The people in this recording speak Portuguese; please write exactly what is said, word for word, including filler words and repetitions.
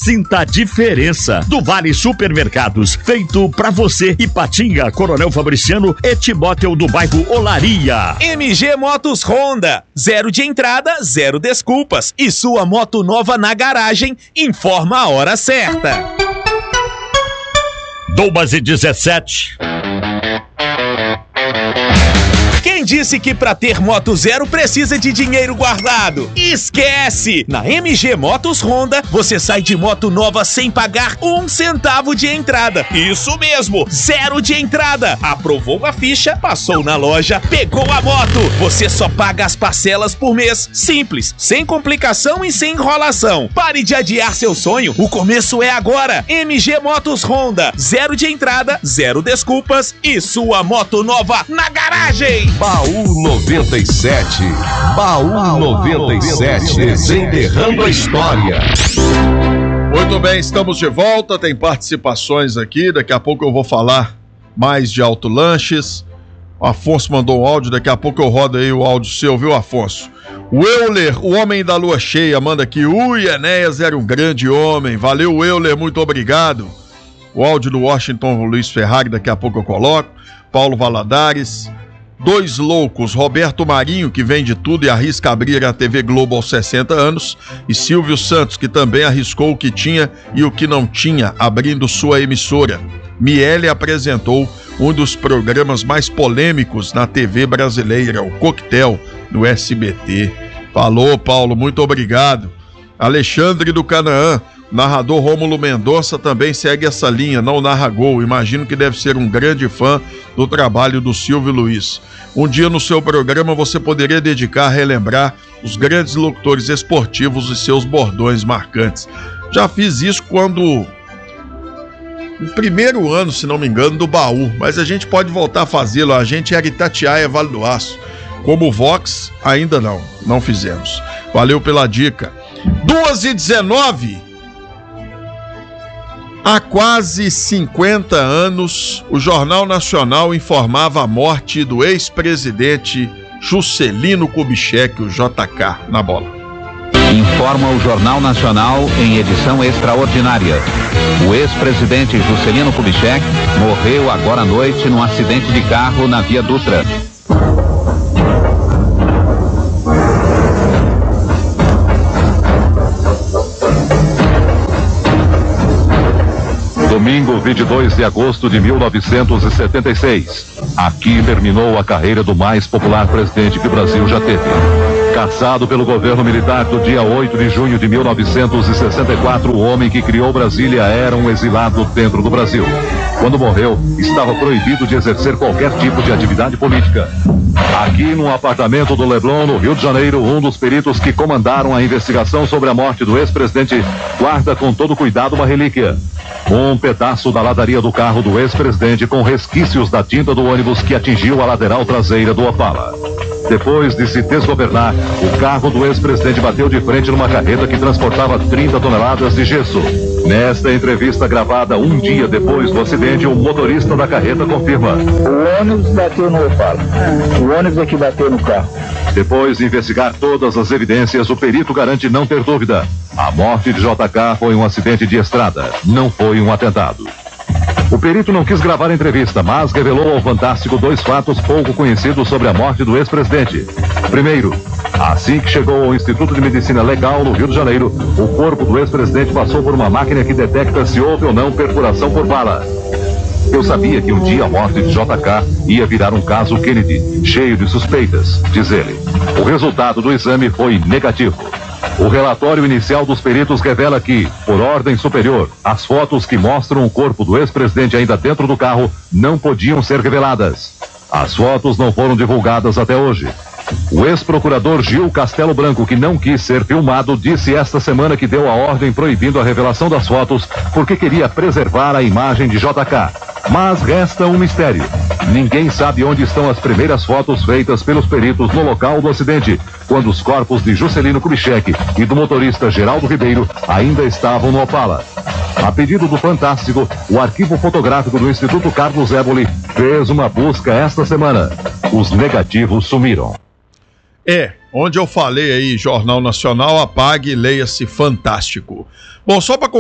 Sinta a diferença. Do Vale Supermercados, feito pra você. Ipatinga, Coronel Fabriciano e Timóteo do bairro Olaria. M G Motos Honda, zero de entrada, zero desculpas. E sua moto nova na garagem, informa a hora certa. doze e dezessete. Quem disse que pra ter moto zero precisa de dinheiro guardado? Esquece! Na M G Motos Honda, você sai de moto nova sem pagar um centavo de entrada. Isso mesmo, zero de entrada. Aprovou a ficha, passou na loja, pegou a moto. Você só paga as parcelas por mês. Simples, sem complicação e sem enrolação. Pare de adiar seu sonho, o começo é agora. M G Motos Honda, zero de entrada, zero desculpas e sua moto nova na garagem. Baú noventa e sete. Baú noventa e sete. Desenterrando a história. Muito bem, estamos de volta. Tem participações aqui. Daqui a pouco eu vou falar mais de autolanches. O Afonso mandou um áudio. Daqui a pouco eu rodo aí o áudio seu, viu, Afonso? O Euler, o homem da lua cheia, manda aqui. Ui, Enéas era um grande homem. Valeu, Euler, muito obrigado. O áudio do Washington Luiz Ferrari, daqui a pouco eu coloco. Paulo Valadares. Dois loucos, Roberto Marinho, que vende tudo e arrisca abrir a T V Globo aos sessenta anos, e Silvio Santos, que também arriscou o que tinha e o que não tinha, abrindo sua emissora. Miele apresentou um dos programas mais polêmicos na T V brasileira, o Coquetel, no S B T. Falou, Paulo, muito obrigado. Alexandre do Canaã, narrador Rômulo Mendonça também segue essa linha, não narra gol. Imagino que deve ser um grande fã do trabalho do Silvio Luiz. Um dia no seu programa você poderia dedicar a relembrar os grandes locutores esportivos e seus bordões marcantes. Já fiz isso quando... no primeiro ano, se não me engano, do Baú, mas a gente pode voltar a fazê-lo. A gente era Itatiaia, Vale do Aço. Como Vox, ainda não, não fizemos. Valeu pela dica. duas e dezenove. Há quase cinquenta anos, o Jornal Nacional informava a morte do ex-presidente Juscelino Kubitschek, o J K, na bola. Informa o Jornal Nacional em edição extraordinária. O ex-presidente Juscelino Kubitschek morreu agora à noite num acidente de carro na Via Dutra. Domingo, vinte e dois de agosto de mil novecentos e setenta e seis. Aqui terminou a carreira do mais popular presidente que o Brasil já teve. Caçado pelo governo militar do dia oito de junho de mil novecentos e sessenta e quatro, o homem que criou Brasília era um exilado dentro do Brasil. Quando morreu, estava proibido de exercer qualquer tipo de atividade política. Aqui num apartamento do Leblon, no Rio de Janeiro, um dos peritos que comandaram a investigação sobre a morte do ex-presidente guarda com todo cuidado uma relíquia. Um pedaço da ladaria do carro do ex-presidente com resquícios da tinta do ônibus que atingiu a lateral traseira do Opala. Depois de se desgovernar, o carro do ex-presidente bateu de frente numa carreta que transportava trinta toneladas de gesso. Nesta entrevista gravada um dia depois do acidente, o motorista da carreta confirma: o ônibus bateu no Opala. O ônibus é que bateu no carro. Depois de investigar todas as evidências, o perito garante não ter dúvida. A morte de J K foi um acidente de estrada, não foi um atentado. O perito não quis gravar a entrevista, mas revelou ao Fantástico dois fatos pouco conhecidos sobre a morte do ex-presidente. Primeiro, assim que chegou ao Instituto de Medicina Legal, no Rio de Janeiro, o corpo do ex-presidente passou por uma máquina que detecta se houve ou não perfuração por bala. Eu sabia que um dia a morte de J K ia virar um caso Kennedy, cheio de suspeitas, diz ele. O resultado do exame foi negativo. O relatório inicial dos peritos revela que, por ordem superior, as fotos que mostram o corpo do ex-presidente ainda dentro do carro não podiam ser reveladas. As fotos não foram divulgadas até hoje. O ex-procurador Gil Castelo Branco, que não quis ser filmado, disse esta semana que deu a ordem proibindo a revelação das fotos porque queria preservar a imagem de J K. Mas resta um mistério. Ninguém sabe onde estão as primeiras fotos feitas pelos peritos no local do acidente, quando os corpos de Juscelino Kubitschek e do motorista Geraldo Ribeiro ainda estavam no Opala. A pedido do Fantástico, o arquivo fotográfico do Instituto Carlos Éboli fez uma busca esta semana. Os negativos sumiram. É, onde eu falei aí, Jornal Nacional, apague e leia-se Fantástico. Bom, só para